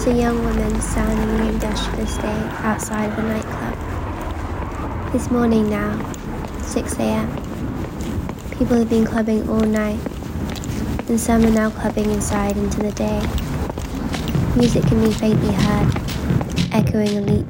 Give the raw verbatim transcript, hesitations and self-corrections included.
was a young woman standing in the industrial estate outside of a nightclub. It's morning now, six a.m. People have been clubbing all night, and some are now clubbing inside into the day. Music can be faintly heard, echoing a loop